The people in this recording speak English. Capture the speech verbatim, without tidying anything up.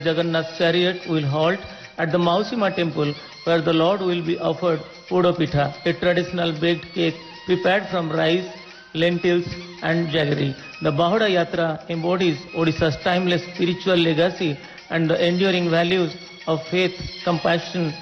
Jagannath chariot will halt at the Mausima temple where the Lord will be offered Podopitha, a traditional baked cake prepared from rice, lentils and jaggery. The Bahuda Yatra embodies Odisha's timeless spiritual legacy and the enduring values of faith, compassion